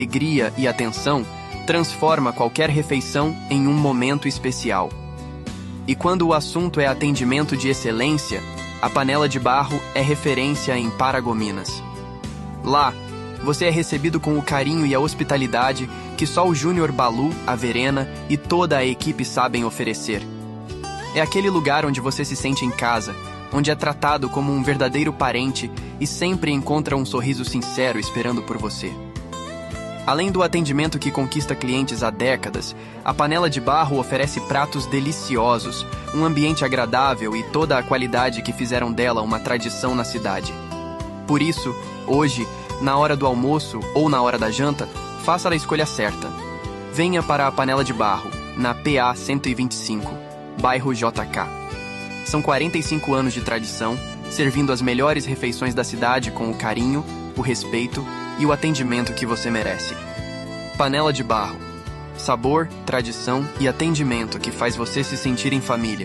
alegria e atenção transforma qualquer refeição em um momento especial. E quando o assunto é atendimento de excelência, a Panela de Barro é referência em Paragominas. Lá, você é recebido com o carinho e a hospitalidade que só o Júnior Balu, a Verena e toda a equipe sabem oferecer. É aquele lugar onde você se sente em casa, onde é tratado como um verdadeiro parente e sempre encontra um sorriso sincero esperando por você. Além do atendimento que conquista clientes há décadas, a Panela de Barro oferece pratos deliciosos, um ambiente agradável e toda a qualidade que fizeram dela uma tradição na cidade. Por isso, hoje, na hora do almoço ou na hora da janta, faça a escolha certa. Venha para a Panela de Barro, na PA 125, bairro JK. São 45 anos de tradição, servindo as melhores refeições da cidade com o carinho, o respeito e o atendimento que você merece. Panela de Barro. Sabor, tradição e atendimento que faz você se sentir em família.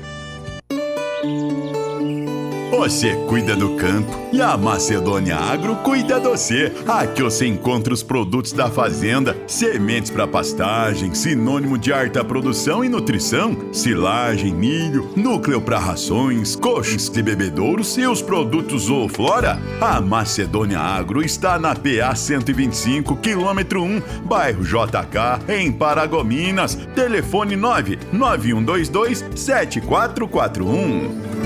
Você cuida do campo e a Macedônia Agro cuida de você. Aqui você encontra os produtos da fazenda, sementes para pastagem, sinônimo de alta produção e nutrição, silagem, milho, núcleo para rações, coxos de bebedouros e os produtos Zooflora. A Macedônia Agro está na PA 125, quilômetro 1, bairro JK, em Paragominas. Telefone 99122-7441.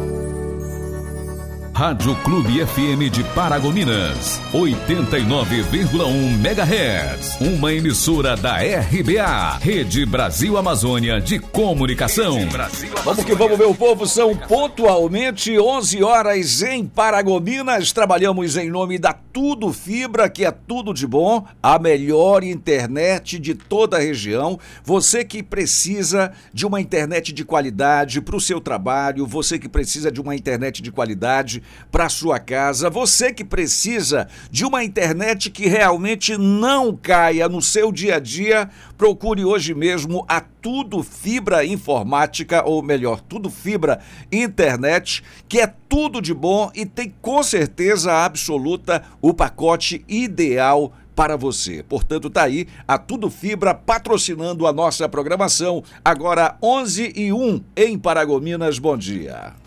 Rádio Clube FM de Paragominas, 89,1 MHz. Uma emissora da RBA, Rede Brasil Amazônia de Comunicação. Vamos que vamos, meu povo. São pontualmente 11 horas em Paragominas. Trabalhamos em nome da Tudo Fibra, que é tudo de bom, a melhor internet de toda a região. Você que precisa de uma internet de qualidade para o seu trabalho, você que precisa de uma internet de qualidade para sua casa, você que precisa de uma internet que realmente não caia no seu dia a dia, procure hoje mesmo a Tudo Fibra Informática, ou melhor, Tudo Fibra Internet, que é tudo de bom e tem com certeza absoluta o pacote ideal para você. Portanto, tá aí a Tudo Fibra patrocinando a nossa programação. Agora 11h01 em Paragominas. Bom dia.